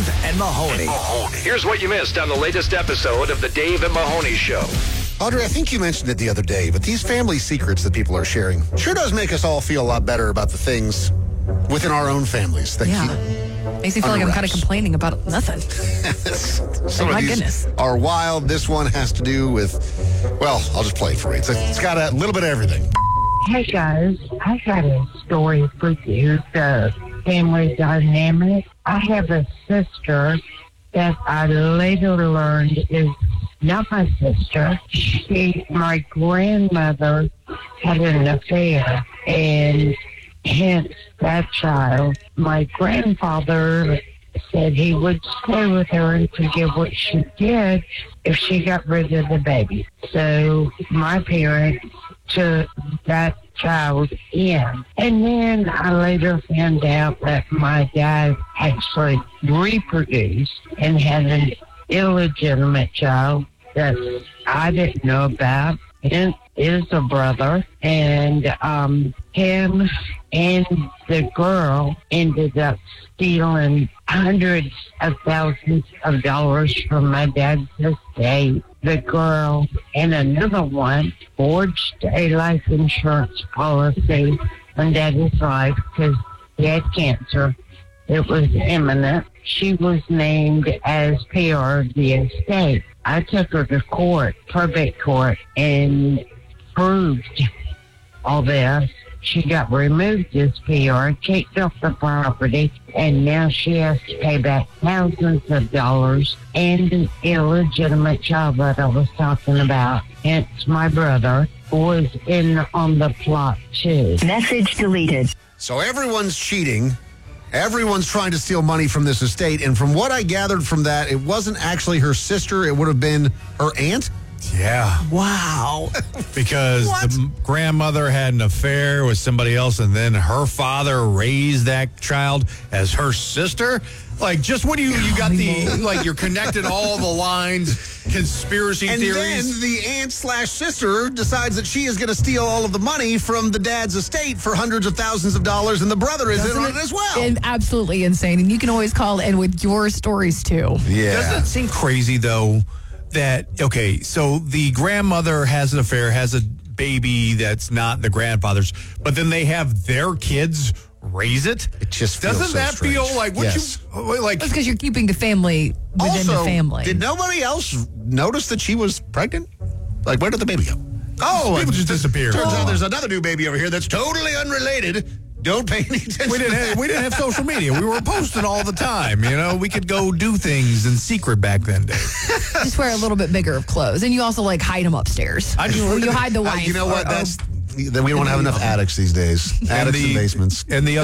Dave and Mahoney. Here's what you missed on the latest episode of the Dave and Mahoney Show. Audrey, I think you mentioned it the other day, but these family secrets that people are sharing sure does make us all feel a lot better about the things within our own families. That Makes me feel like I'm kind of complaining about nothing. Some of these are wild. This one has to do with, well, I'll just play it for you. It's got a little bit of everything. Hey guys, I got a story for you. The family dynamic. I have a sister that I later learned is not my sister. My grandmother had an affair, and hence that child. My grandfather said he would stay with her and forgive what she did if she got rid of the baby. So my parents took that child in. And then I later found out that my dad actually reproduced and had an illegitimate child that I didn't know about. It is a brother, and him and the girl ended up stealing hundreds of thousands of dollars from my dad's estate. The girl and another one forged a life insurance policy on Daddy's life because he had cancer. It was imminent. She was named as PR of the estate. I took her to court, probate court, and proved all this. She got removed as PR, kicked off the property, and now she has to pay back thousands of dollars and an illegitimate child that I was talking about. Hence, my brother was in on the plot, too. Message deleted. So everyone's cheating. Everyone's trying to steal money from this estate. And from what I gathered from that, it wasn't actually her sister. It would have been her aunt. Yeah. Wow. Because the grandmother had an affair with somebody else, and then her father raised that child as her sister. Like, just when you got you're connected all the lines, conspiracy theories. And then the aunt/sister decides that she is going to steal all of the money from the dad's estate for hundreds of thousands of dollars, and the brother is in on it as well. And absolutely insane. And you can always call in with your stories, too. Yeah. Doesn't it seem crazy, though, that, okay, so the grandmother has an affair, has a baby that's not the grandfather's, but then they have their kids raise it? It just feels Doesn't so that strange. feel like, That's because you're keeping the family within the family. Did nobody else notice that she was pregnant? Like, where did the baby go? Oh, people just disappear. Turns out there's another new baby over here that's totally unrelated. Don't pay any attention. We didn't have social media. We were posting all the time. You know, we could go do things in secret back then, Dave. Just wear a little bit bigger of clothes, and you also hide them upstairs. You hide the wife. You know what? We don't have enough attics these days. Attics and basements. And the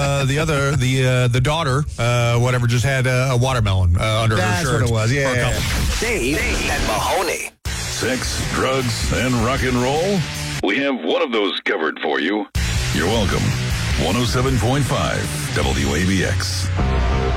daughter, whatever, just had a watermelon under her shirt. That's what it was. Yeah. Dave and Mahoney. Sex, drugs, and rock and roll? We have one of those covered for you. You're welcome. 107.5 WABX.